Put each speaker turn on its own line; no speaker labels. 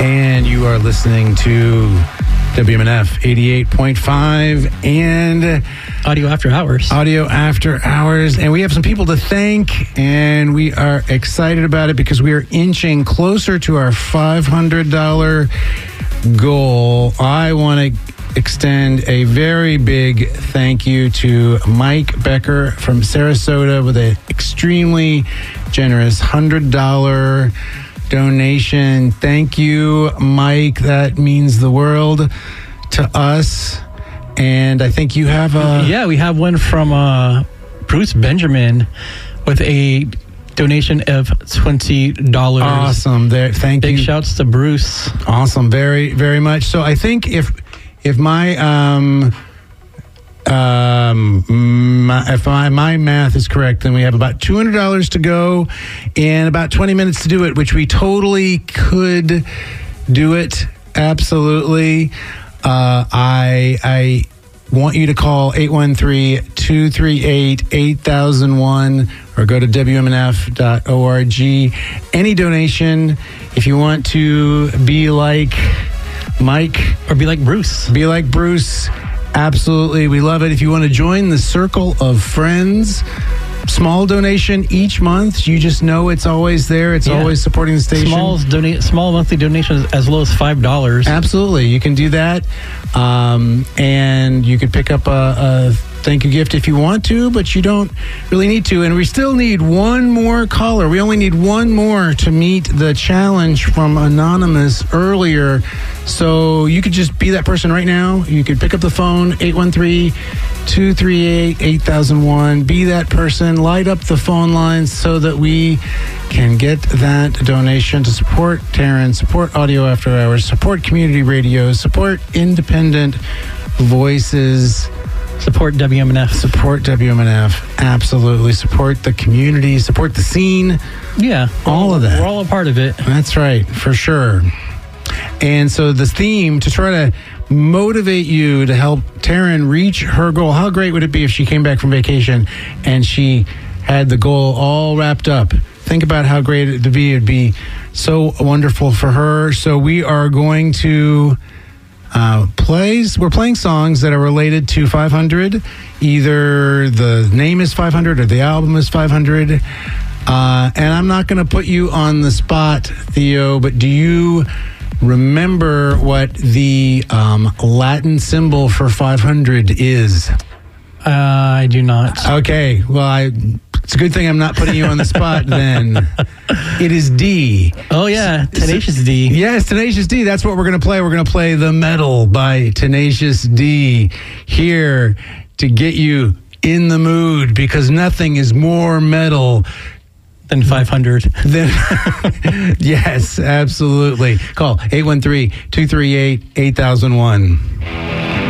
And you are listening to WMNF 88.5 and
Audio After Hours.
Audio After Hours. And we have some people to thank, and we are excited about it because we are inching closer to our $500 goal. I want to extend a very big thank you to Mike Becker from Sarasota with an extremely generous $100 donation. Thank you, Mike. That means the world to us. And I think you have a...
Yeah, we have one from Bruce Benjamin with a donation of $20.
Awesome. Thank you.
Big shouts to Bruce.
Awesome. Very, very much. So I think if my my math is correct, then we have about $200 to go and about 20 minutes to do it, which we totally could do it. Absolutely. I want you to call 813-238-8001 or go to WMNF.org. Any donation, if you want to be like Mike.
Or be like Bruce.
Be like Bruce. Absolutely. We love it. If you want to join the circle of friends, small donation each month. You just know it's always there. It's always supporting the station.
Small monthly donations as low as $5.
Absolutely. You can do that. And you could pick up a thank you gift if you want to, but you don't really need to. And we still need one more caller. We only need one more to meet the challenge from Anonymous earlier. So you could just be that person right now. You could pick up the phone, 813-238-8001. Be that person. Light up the phone lines so that we can get that donation to support Taryn, support Audio After Hours, support community radio, support independent voices.
Support WMNF.
Support WMNF. Absolutely. Support the community. Support the scene.
Yeah.
All of that.
We're all a part of it.
That's right. For sure. And so the theme, to try to motivate you to help Taryn reach her goal. How great would it be if she came back from vacation and she had the goal all wrapped up? Think about how great it would be. It'd be so wonderful for her. So we are going to... we're playing songs that are related to 500. Either the name is 500 or the album is 500. And I'm not going to put you on the spot, Theo, but do you remember what the Latin symbol for 500 is?
I do not.
Okay. Well, it's a good thing I'm not putting you on the spot then. It is D.
Oh, yeah. Tenacious D.
Yes, Tenacious D. That's what we're going to play. We're going to play The Metal by Tenacious D here to get you in the mood, because nothing is more metal
than 500.
Yes, absolutely. Call 813-238-8001.